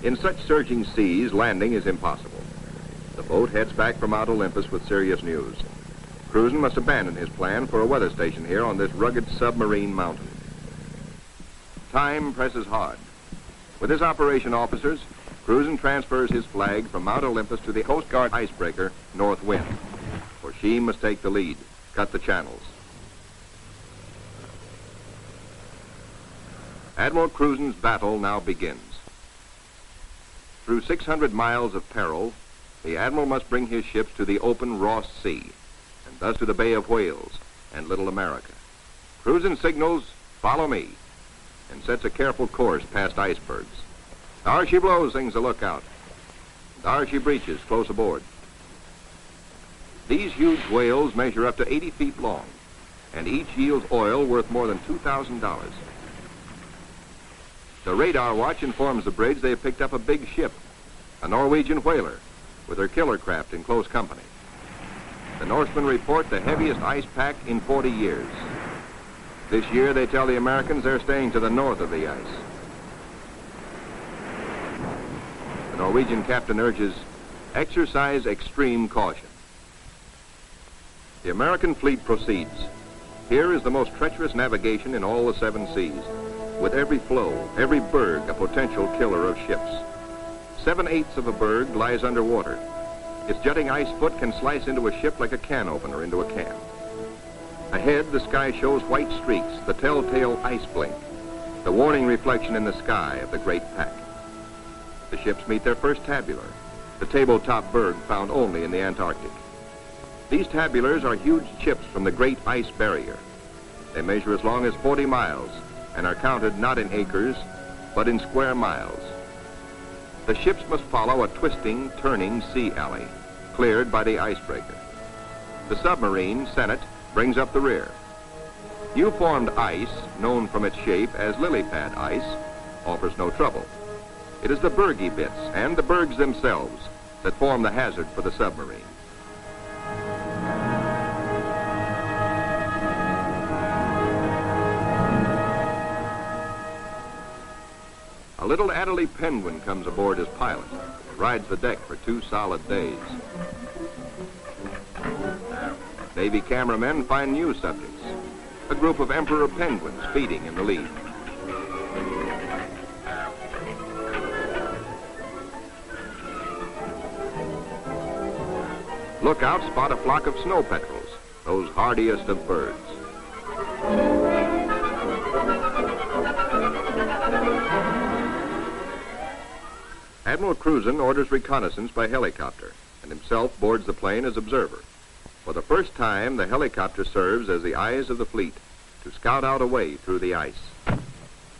In such surging seas, landing is impossible. The boat heads back for Mount Olympus with serious news. Cruzen must abandon his plan for a weather station here on this rugged submarine mountain. Time presses hard. With his operation officers, Cruzen transfers his flag from Mount Olympus to the Coast Guard icebreaker, North Wind, for she must take the lead, cut the channels. Admiral Cruzen's battle now begins. Through 600 miles of peril, the Admiral must bring his ships to the open Ross Sea, and thus to the Bay of Whales and Little America. Cruzen signals, "Follow me," and sets a careful course past icebergs. "There she blows," sings the lookout. "There she breaches," close aboard. These huge whales measure up to 80 feet long, and each yields oil worth more than $2,000. The radar watch informs the bridge they have picked up a big ship, a Norwegian whaler, with her killer craft in close company. The Norsemen report the heaviest ice pack in 40 years. This year, they tell the Americans they're staying to the north of the ice. The Norwegian captain urges, "Exercise extreme caution." The American fleet proceeds. Here is the most treacherous navigation in all the 7 seas, with every floe, every berg a potential killer of ships. 7/8 of a berg lies underwater. Its jutting ice foot can slice into a ship like a can opener into a can. Ahead, the sky shows white streaks, the telltale ice blink, the warning reflection in the sky of the great pack. The ships meet their first tabular, the tabletop berg found only in the Antarctic. These tabulars are huge chips from the great ice barrier. They measure as long as 40 miles and are counted not in acres, but in square miles. The ships must follow a twisting, turning sea alley, cleared by the icebreaker. The submarine, Senate, brings up the rear. New formed ice, known from its shape as lily pad ice, offers no trouble. It is the bergy bits and the bergs themselves that form the hazard for the submarine. A little Adelie penguin comes aboard as pilot, rides the deck for 2 solid days. Navy cameramen find new subjects, a group of emperor penguins feeding in the lead. Lookouts spot a flock of snow petrels, those hardiest of birds. Admiral Cruzen orders reconnaissance by helicopter and himself boards the plane as observer. For the first time, the helicopter serves as the eyes of the fleet to scout out a way through the ice.